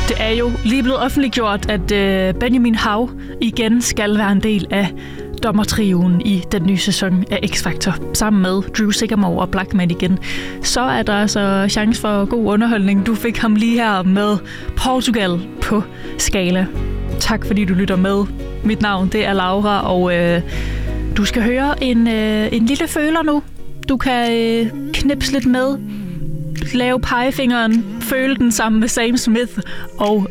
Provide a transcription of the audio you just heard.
Det er jo lige blevet offentliggjort, at Benjamin Hav igen skal være en del af dommertrioen i den nye sæson af X-Factor, sammen med Drew Sigamore og Blackman igen. Så er der altså chance for god underholdning. Du fik ham lige her med Portugal på skala. Tak fordi du lytter med. Mit navn det er Laura, og du skal høre en lille føler nu. Du kan knipse lidt med, lave pegefingeren, føle den sammen med Sam Smith og